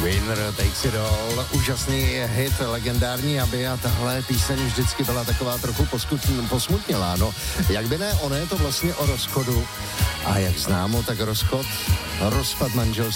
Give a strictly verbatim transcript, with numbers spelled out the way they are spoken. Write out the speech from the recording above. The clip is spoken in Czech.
Winner Takes It All, úžasný hit, legendární, aby a tahle píseň vždycky byla taková trochu posmutnělá, no. Jak by ne, ono je to vlastně o rozchodu a jak známo, tak rozchod, rozpad manželství